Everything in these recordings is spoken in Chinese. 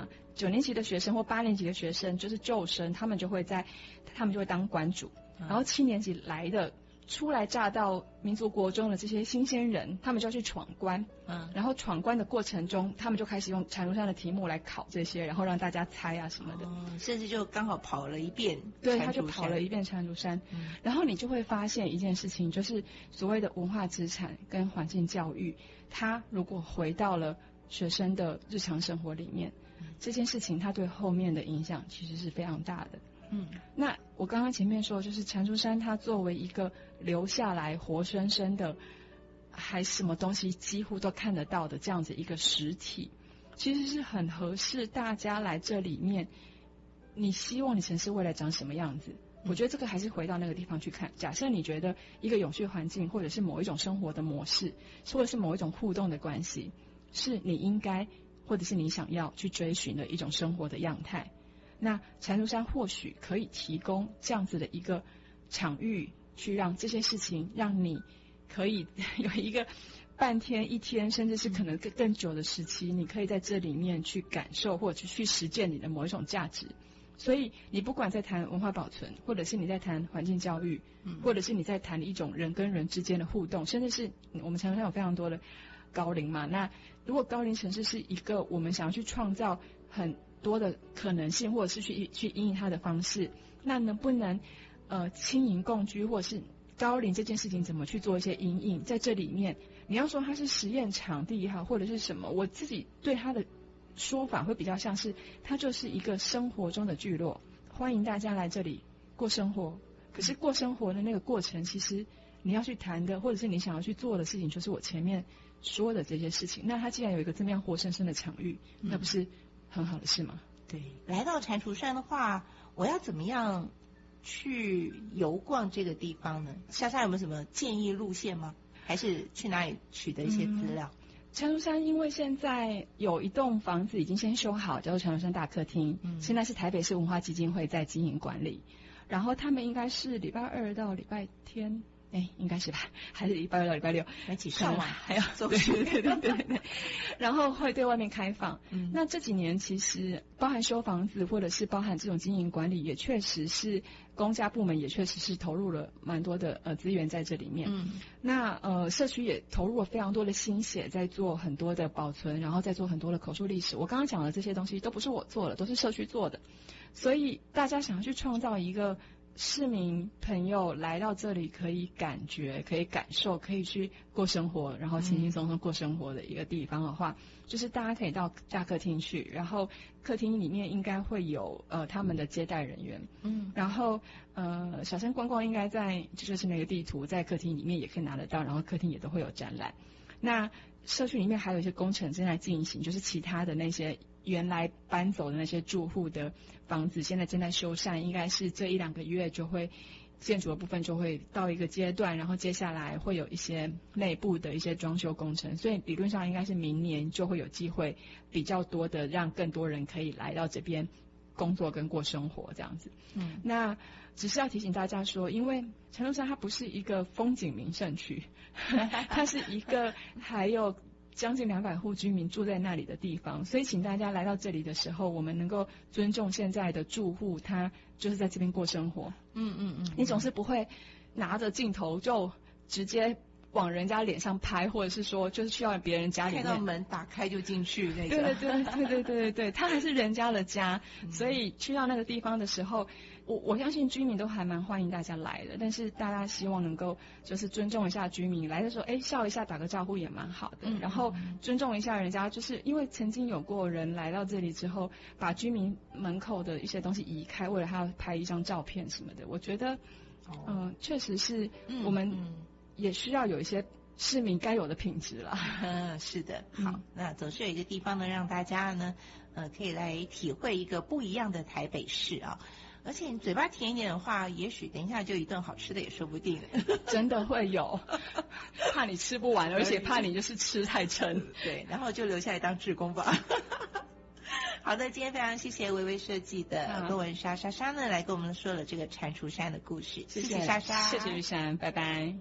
那9年级的学生或8年级的学生就是旧生，他们就会当馆主，然后7年级来的初来乍到民族国中的这些新鲜人，他们就要去闯关，然后闯关的过程中，他们就开始用蟾蜍山的题目来考这些，然后让大家猜啊什么的， 甚至就刚好跑了一遍， 对，他就跑了一遍蟾蜍山，然后你就会发现一件事情，就是所谓的文化资产跟环境教育，它如果回到了学生的日常生活里面，这件事情它对后面的影响其实是非常大的。那我刚刚前面说，就是蟾蜍山它作为一个留下来活生生的，还什么东西几乎都看得到的这样子一个实体，其实是很合适大家来这里面，你希望你城市未来长什么样子。我觉得这个还是回到那个地方去看。假设你觉得一个永续环境，或者是某一种生活的模式，或者是某一种互动的关系，是你应该或者是你想要去追寻的一种生活的样态，那蟾蜍山或许可以提供这样子的一个场域，去让这些事情，让你可以有一个半天、一天，甚至是可能更久的时期，你可以在这里面去感受或者去实践你的某一种价值。所以你不管在谈文化保存，或者是你在谈环境教育，或者是你在谈一种人跟人之间的互动，甚至是我们蟾蜍山有非常多的高龄嘛，那如果高龄城市是一个我们想要去创造很多的可能性，或者是去因应它的方式，那能不能轻盈共居，或者是高龄这件事情怎么去做一些因应，在这里面你要说它是实验场地也好，或者是什么，我自己对它的说法会比较像是它就是一个生活中的聚落，欢迎大家来这里过生活。可是过生活的那个过程，其实你要去谈的，或者是你想要去做的事情，就是我前面说的这些事情。那它既然有一个这么样活生生的场域，那不是很好的事吗？ 对，来到蟾蜍山的话，我要怎么样去游逛这个地方呢？莎莎有没有什么建议路线吗？还是去哪里取得一些资料？ 蟾蜍山因为现在有一栋房子已经先修好，叫做蟾蜍山大客厅，现在是台北市文化基金会在经营管理，然后他们应该是礼拜2到礼拜天，应该是吧，还是礼拜2到礼拜6 一起上网还要做对，然后会对外面开放。那这几年其实包含修房子，或者是包含这种经营管理，也确实是公家部门也确实是投入了蛮多的资源在这里面。那社区也投入了非常多的心血，在做很多的保存，然后在做很多的口述历史。我刚刚讲的这些东西都不是我做的，都是社区做的。所以大家想要去创造一个市民朋友来到这里可以感觉、可以感受、可以去过生活，然后轻轻松松过生活的一个地方的话，就是大家可以到大客厅去，然后客厅里面应该会有他们的接待人员，然后小山观光应该在就是那个地图在客厅里面也可以拿得到，然后客厅也都会有展览。那社区里面还有一些工程正在进行，就是其他的那些原来搬走的那些住户的房子现在正在修缮，应该是这1-2个月就会建筑的部分就会到一个阶段，然后接下来会有一些内部的一些装修工程，所以理论上应该是明年就会有机会比较多的让更多人可以来到这边工作跟过生活这样子。那只是要提醒大家说，因为蟾蜍山它不是一个风景名胜区它是一个还有将近200户居民住在那里的地方，所以请大家来到这里的时候，我们能够尊重现在的住户，他就是在这边过生活。你总是不会拿着镜头就直接往人家脸上拍，或者是说就是去到别人家里面， 看到门打开就进去那种。对，它还是人家的家，所以去到那个地方的时候，我相信居民都还蛮欢迎大家来的，但是大家希望能够就是尊重一下居民，来的时候笑一下打个招呼也蛮好的，然后尊重一下人家，就是因为曾经有过人来到这里之后把居民门口的一些东西移开，为了他要拍一张照片什么的，我觉得确实是我们也需要有一些市民该有的品质啦。 是的，好，那总是有一个地方呢，让大家呢，可以来体会一个不一样的台北市啊。而且你嘴巴甜一点的话，也许等一下就一顿好吃的也说不定。 真的会有，怕你吃不完，而且怕你就是吃太撑。 对，然后就留下来当志工吧。好的，今天非常谢谢微微设计的罗文莎莎莎呢，来跟我们说了这个蟾蜍山的故事。谢谢莎莎， 谢谢玉珊，拜拜。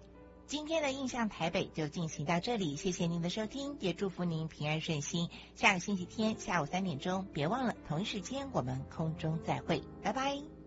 今天的印象台北就进行到这里，谢谢您的收听，也祝福您平安顺心。下个星期天下午3点钟，别忘了同一时间我们空中再会，拜拜。